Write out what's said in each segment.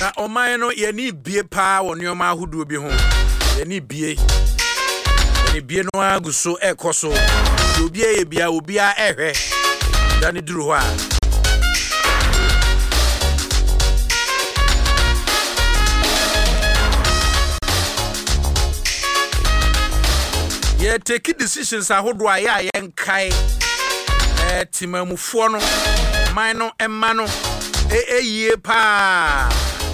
Na oman no ye ni bie pa wo nneoma ahuduo bi ho. Ye ni bie. Ye ni bie no aguso ekoso. Obi e bia obi a ehwe. Da ni duru ho a. Ye take decisions ahodo a ya yenkai timamufuo no man no emma no yie pa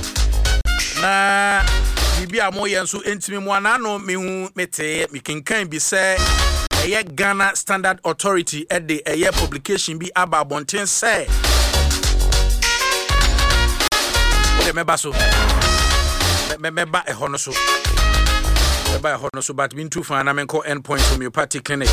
na bibia mo yenso entimi mo ana no mehu mete mikinkan bi se eye Ghana Standard Authority de eye publication bi aba bonten se ole meba so meba ehono so meba ehono so but bin too far na menko endpoint homeopathic clinic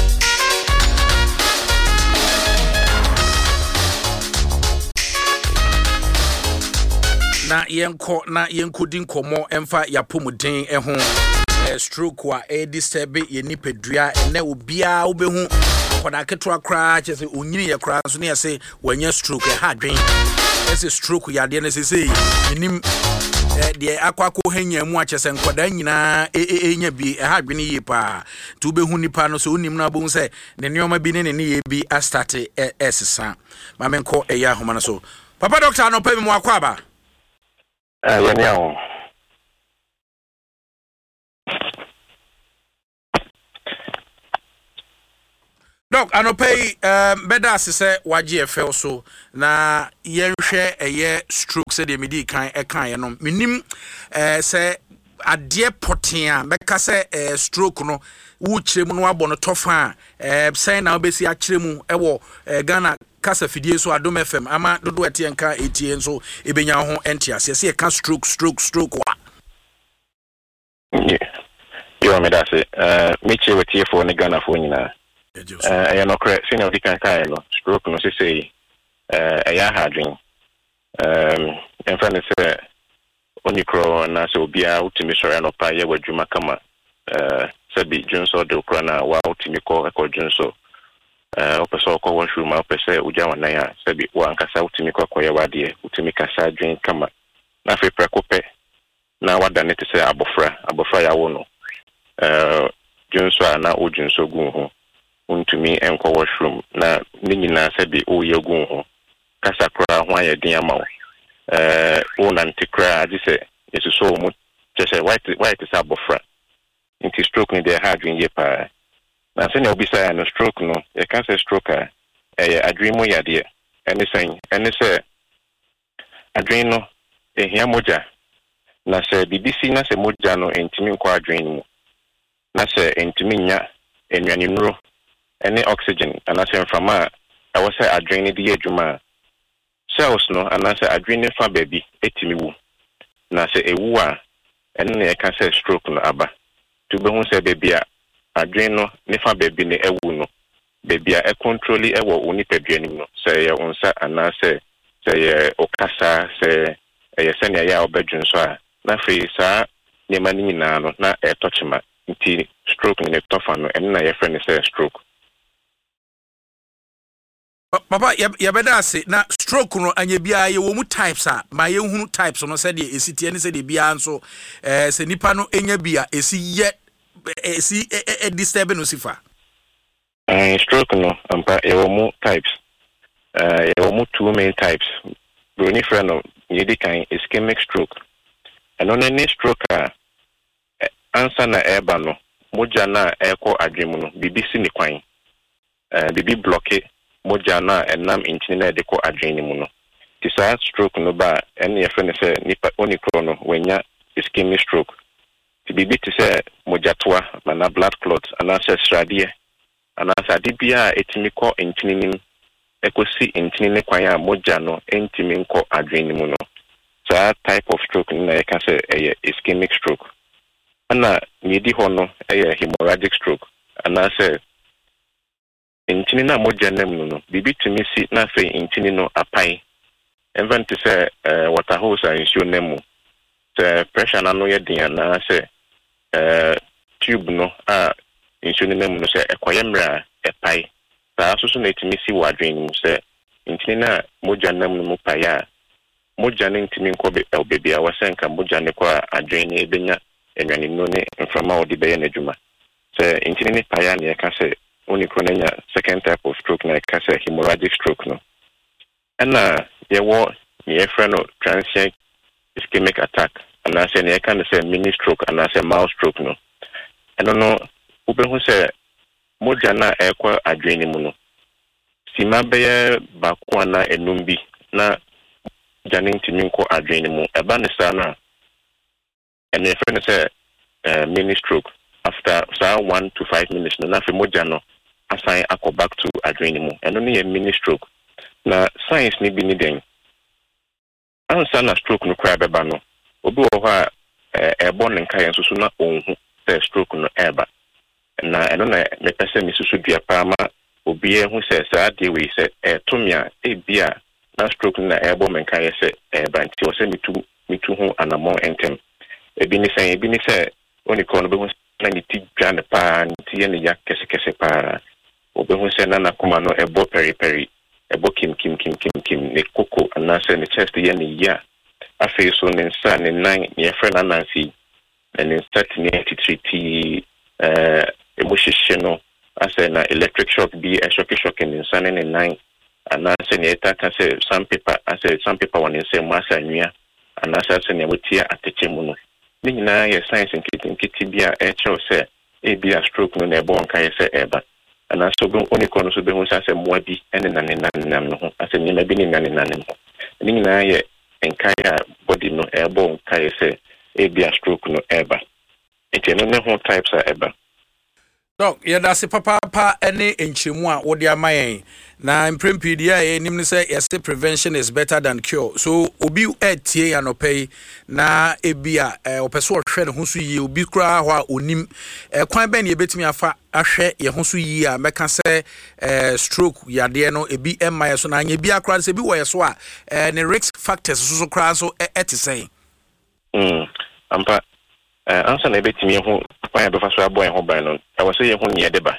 na yenko din komo emfa yapomuden ehun stroke wa disturb ye nipadua ene obia obehu koda keto akra chese onyini ye kra so ne yese wanya stroke ha dwen ese stroke ya de ne sese nim de akwako hanya mu achese nkoda nyina enya bi ha dwen yi pa to obehu nipa no so onim na bohu se ne neoma bi ne ye bi a start esesa mamenko eya homa no so papa doctor no pa mi mu akwaba Doc, anopay beda se waji efel so na yenhwe eye stroke se de medi kan ye no minim se ade potia beka se stroke no wo kiremu no abo no tofa say na obesi a kiremu ewo Ghana kasa fidie so Adom FM ama dodo ete enka etie so ebenya ho entiase se ka stroke wa yo me da se meche wetie fo ne Ghana fo nyina I no correct senior di kan kai no stroke no say ya hadwin en fa ne se onikro na se obia utimi sori no pa ye wadwuma kama se bi junso de okra na wa utimi ko junso opeso ko washroom opese uja wana ya se bi wa nkasa utimi ko ye wade utimi kasa adwin kama na fe prekope na wada ne te se abofra ya wo no junso na ojunso gun ho untumi enko washroom na nyina se bi o ye gun ho kasa kra ho ayedin ama wo na ntikra adi se yesu so mu chese white is abofra inti stroke ni de hadwin ye pa na se ne obisa no stroke no e kan se stroke adwin mo yade ene se adwin no ehia moja na se bibisi na se moja no entimi nko adwin mu na se entimi nya enwanimro ene oxygen anase mfama awose adwin de adwuma cells no anase adwin fa baby etimi wu na se ewu a ene e kan se stroke no aba to be hu se baby a adwin no ne fa baby ne ewu no baby a e control e wo oni paduanim no se ye onsa anase se ye okasa se ye se ne ya obedwun so a na fe sa ne mani nyina no na e touchma nti stroke ne tofa no ene na ye friend se stroke Papa yabeda ase na stroke no anya bia ye wo mu types a ma ye hunu types no se de esitie ne se de bia nso se nipa no enya bia esi disturb no sifa stroke no ampa ye wo mu types ye wo mu two main types broni friend no ye di kan ischemic stroke eno ne stroke a ansa na eba no moja na eko adwemu no bibisi ni kwan bibi block moja na enam intini na edeko adwene mu no tisa stroke no ba ene ye frene se nipa onikro no wenya ischemic stroke tibibi tise moja toa mana blood clot anase sradie anase adibia etimi ko intini nim ekosi intini ne kwan a moja no entimi nko adwene mu no sa type of stroke na ye kan se ischemic stroke ana nyedi ho no hemorrhagic stroke anase intini na moja nem no bibi tumi si na fe intini no apai event se water hose a nsuo nemu se pressure na no ye din na se tube no a nsuo nemu no se ekoye mra epai sa so na tumi si wadwen mu se intini na moja nem no mu pa ya moja ne ntimi nkɔ baby a wasenka moja ne kɔ adwen ne ebenya enwane no ne mframa odi bɛyɛ n'adwuma sɛ ntini ne paya ne yɛka sɛ oni kronanya second type of stroke na yɛka sɛ hemorrhagic stroke no ɛna yɛwɔ ne yɛfrɛ no transient ischemic attack anaasɛ ne yɛka no sɛ mini stroke anaasɛ mild stroke no ɛno no wobɛhu sɛ moja na ɛkɔ adwen ne mu no sima bɛyɛ baako ana enum bi na jane ntimi nkɔ adwen ne mu ɛba ne saa na ɛne yɛfrɛ no sɛ mini stroke after 1 to 5 minutes no na fe moja no assign akɔ back to adwen ne mu ɛno ne yɛ mini stroke na science ne bi ne den ansa na stroke no kura bɛba no obi wɔ hɔ a ɛbɔ ne nka yɛn so na onhu sɛ stroke no ɛba na ɛno na mepɛ sɛ misusu dua paa ma obi ehu sɛ saa de wei sɛ ɛtomi a ebia na stroke no na ɛbɔ me nka yɛ sɛ ɛba nti wɔ sɛ mitu ho anamɔ entem ebi ne sɛ oni kɔ no bɛhu na ne ti dwa ne paa ne ti yɛ ne ya kɛse paa obɛhu sɛ na nakoma no ɛbɔ peri ɛbɔ kim ne koko anaasɛ ne chest yɛ ne ya afei so ne nsa ne nan ne yɛfrɛ no anansi na ne nsa te ne titriti emu hyehyɛ no asɛ na electric shock bi shock ne nsa ne nan anaasɛ ne yɛtaka sɛ sandpaper wɔ ne nsa mu asɛ anwea anaasɛ asɛ ne wɔtia atɛkyɛ mu no ne nyinaa yɛ science nkiti bi a ɛkyerɛw sɛ ebi a stroke no na ɛbɔ nka yɛ sɛ ɛba anaasɛ oni kɔ no so bɛhu sɛ asɛ mmoa bi ɛne nanenam no ho asɛ nneɛma bi ne nanenam ho ne nyinaa yɛ nkae a body no ɛbɔ nka yɛ sɛ ebi a stroke no ɛba nti no ne ho types a ɛba. Doc, yɛdase papa ene enchiremu a wode ama yɛn na mprempidi a yɛnim ne sɛ yɛse prevention is better than cure. So obi etie anɔpɛ na ebia opɛso ɔhwɛ ne ho so yie obi kura hɔ a onim kwan bɛn ne yɛbɛtumi afa ahwɛ yɛ ho so yie a mɛka sɛ stroke yade no ebi ɛma yɛ so na anya bi akora sɛ bi wɔ yɛ so a ne risk factors so kora so ɛte sɛn. Ampa ansa na ebetimi ho why be faso aboy ho ban no I was say ho ne yedeba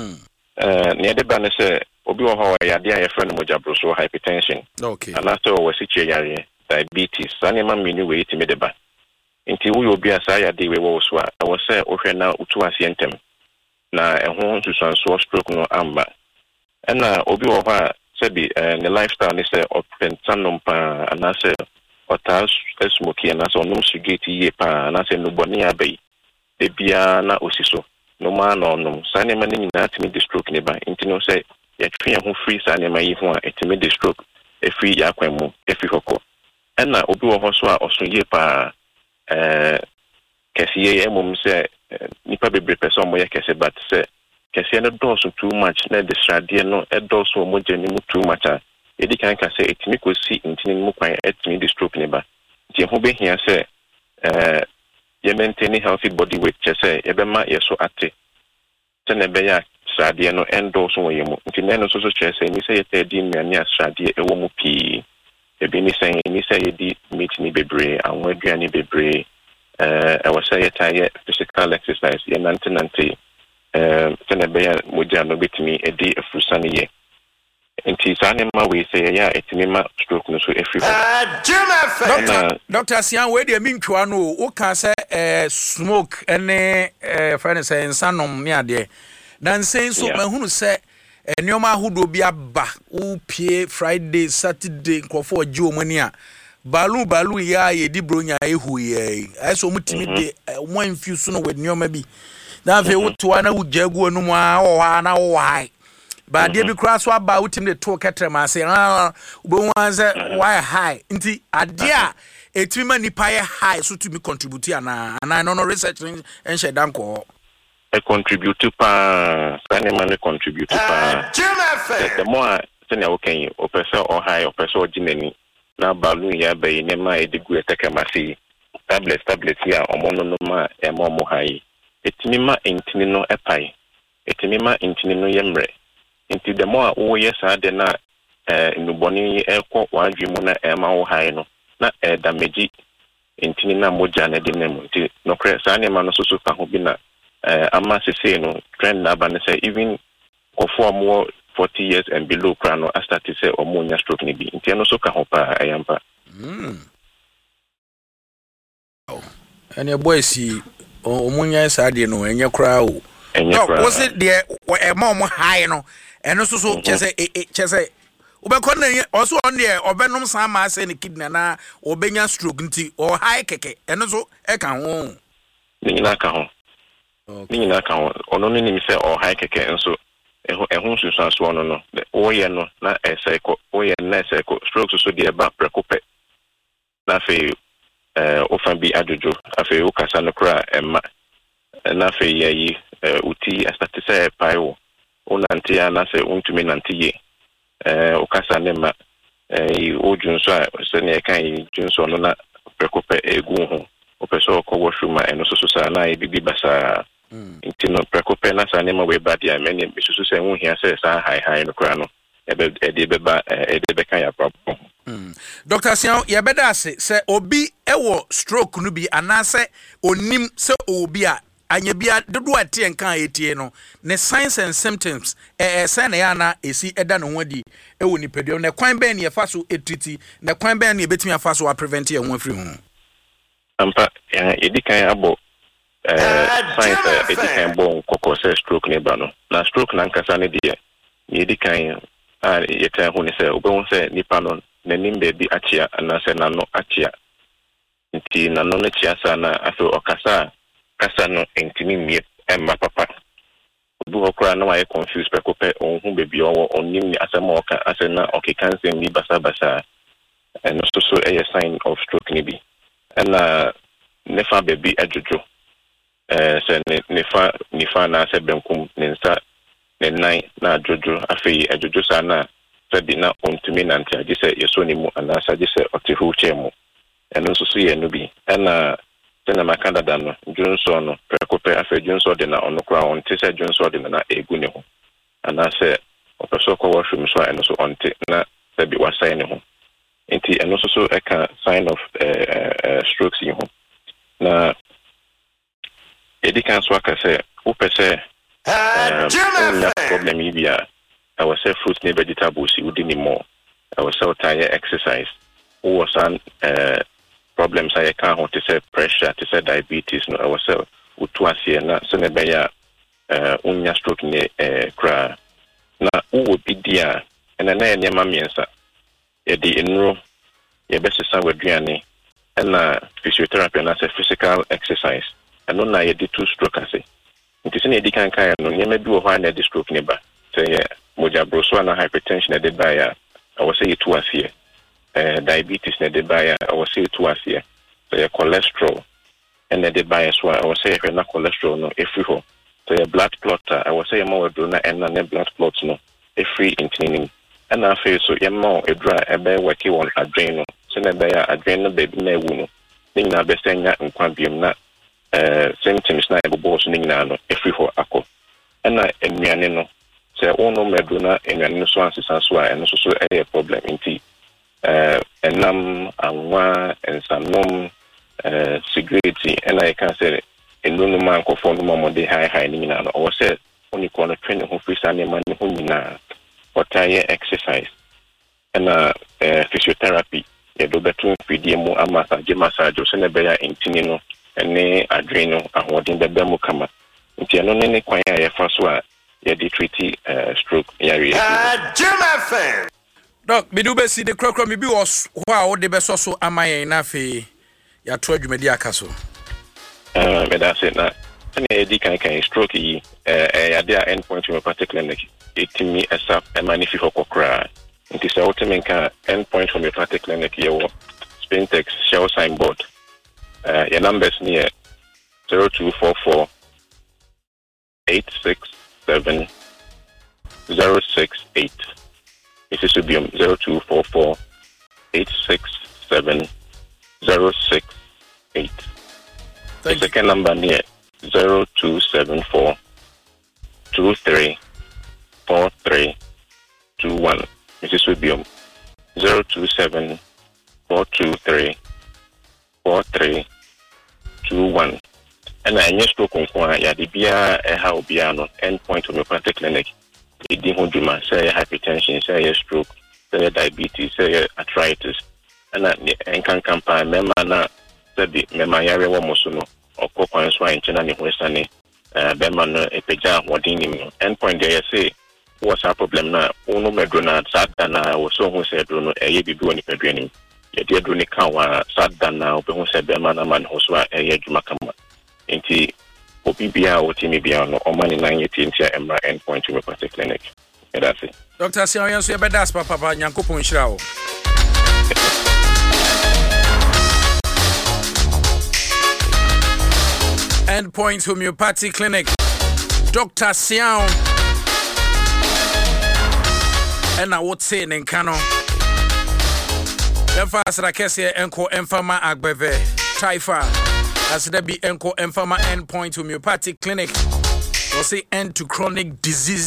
ne yedeba ne say obi wo ho yade a yefre no mojabro so hypertension okay and after we see yare diabetes sane ma mini we itime deba nti wo obi asa yade we wo so a I was say ohwe na utu asientem na ehun susanso stroke no amba na obi wo ho a say bi ne lifestyle ne say opensanom pa and say otas smoky and so no cigarette ye pa and say no boni abai ebia na osiso no ma no no sane ma ni na atimi de stroke ne ba nti no say ya twe ho free sane ma yi ho a etimi de stroke e free ya kwan mu e free hoko na obi wo ho so a oso ye pa kesiye emom say nipa bebre person mo ye kese but say kesiye no dose too much na de srade no e dose mo jeni mu too much a edi kan ka say etimi ko si ntini mu kwan etimi de stroke ne ba nti ho be hia say you maintain a healthy body weight, just say, Ebema, yes, so at it. Tenebeya, Sadia, no endorse on you. Intino so chess, and you say, Tedin, Mania, Sadia, a woman P. A bini saying, you say, you meet me bebre, and where Granny bebre. I was say, a physical exercise, and Nantanante. Tenebeya, Mujano bit me a day of Fusani. Nti sanema we say ya etinema stroke no so every Dr. Sian we dey mintwa no o ka say smoke ene friend say insanom me ade dan say so mahunu say enioma ahodo bi aba o pie Friday Saturday nkofo oji omani a balu ya ye di bronya ehu ye eso mutimi de one infuse no with enioma bi na fe wo to na wo jagu no mu a o ha na wo hai but they be cross what about him the talk at them say why high nti adea etimi nipa high so to me contribute and I no research and share down ko I contribute to pa man contribute to pa the more than okay o person or high or person jineni na balloon ya be nema edigu eteka masi tablet here omono no ma e mo high etimi ma intini no epai etimi ma intini no yemre nti the more wo yes ade na nuboni ekọ wadwe mu na ema wo hai no na damage ntini na moja na de nemu nti no kre sa ne ma no so ka ho bi na ama sese no trend na ba ne say even kofo more 40 years and below kra no start to say omo nya stroke ni bi nti no so ka ho pa ayampa And your boy see Omunya Sadi no and your crowd. No, was it there a mom high no? And also Chese Ubekone also on there or Benum Sama send a kidney or Benya stroke or high keke and also Ekan home. Ninaka or no name say or high keke and so a home to one no the Oyano na a cycle Oya na cycle strokes so dear back precope. Nafe often be adojo afe ukasano kra emma nafe yi uti astati say paio onanti anase untumi nanti ukasa nema ojunso a se ne kan junso no na prekope egu ho opeso ko washuma eno so sa na bibi basa intino prekope na sa nema we badia meni bisusu se hu hia se sa high no kra no ebe kan ya problem. Dr. Sian yebeda se obi ewo stroke no bi anase onim se obi a anya bia dodo atie nkan etie no ne signs and symptoms se na ya na esi eda no wadi ewo nipadua ne kwan ben ye fa so etriti ne kwan ben ne betimi afa so a prevent ye ho afri ho ampa edikan abo signs edikan bon kokko se stroke ne ba no na stroke na nkasa ne de edikan yeta ho ne se obon se nipa no nanim baby achia anase nano achia nti nano ne chia sana aso okasa kasa no ntimi mie emma papa obu okra na why confused pekope onhu baby onim ni asema oka asena okikanse ni basa and so a sign of stroke ni bi na nefa baby ajojo se nefa na se benkum nensa nenai na ajojo afei ajojo sana sabi na ontumi nanti agise yeso ni mu anasa agise otihu chemu eno so ye no bi na tena makanda dano junso no prekope afa junso de na onokra onte se junso de na egu ne ho anase opeso ko washroom so eno so onte na sabi wasai ne ho enti eno so eka sign of strokes yi ho na edikan so aka se upese problem yi bia I was say fruits and vegetables you didn't more. I was so tired exercise. Who was on problems I can't to say pressure, to say diabetes, no I was so utwasi na so nebeya unya stroke ne kra. Na who would be there and na nyama miensa. E di enro ye best sa waduane na physiotherapy na say physical exercise. And na ye di two stroke ase. Nti se ne di kan kan no nyama bi wo ho na di stroke ne ba. Say moja broso na hypertension na de baya I was say to us here diabetes na de baya I was say to us here say cholesterol and na de baya so I was say na cholesterol no every ho say blood clot I was say more do na and na blood clots no every intinin and na feel so yemma edra ebe working on adrenal so na baya adrenal baby na ewu no ning na be senya nkwa biom na symptoms na ebo so ning na no every ho akọ and na enuane no say ono meduna enwane so ansesa so a eno so a problem nti enam anwa ensanom cigarette and I can say enunu man ko fo no mo de high ni na no o say oni ko no train ho free sa ne man ho nyina otaye exercise and physiotherapy e do betu fidie mu massage so ne be ya intini no ene adrenal ahodin be be mu kama nti eno ne kwan ya ye fa so a yeah, the treaty stroke area. Jim FM. Doc, me do be see the crocro me be was wow the best also am I enough ya to adwumadi akaso. Me da say na any di kan stroke yi ya there endpoint homeopathy clinic it me asap e manifi hokokra. It is a ultimate endpoint homeopathy clinic here Spintex show signboard. Your numbers near 0244 867 068. It is Subium 0244 867 068. The second number near 0274 23 43 21. Mrs. Subium 027 423 43 21. And I just spoke on Yadibia, a Haubiano, endpoint homeopathic clinic. It didn't say hypertension, say stroke, say diabetes, say arthritis. ana enkan campaign mema na sabi mema yare wo musuno okokwan so anchena ne hoesane bema no epeja hodin nim endpoint there say what's our problem na ono medro na sadda na wo so hu se dro no eye bibi woni pedro nim ye de dro ni kan wa sadda na obehu se bema na man ho so eye adwuma kama enti obibia o timi bia no o mani na yeti ntia emra endpoint we party clinic that's it Dr. Sian so ye bedas papa nyankopon hira o Endpoint Homeopathy Clinic Dr. Sian and I would say in Kano Emfa Srakese Enko Enfama Agbeve Taifa as there be Enko Enfama Endpoint Homeopathic Clinic or say end to chronic disease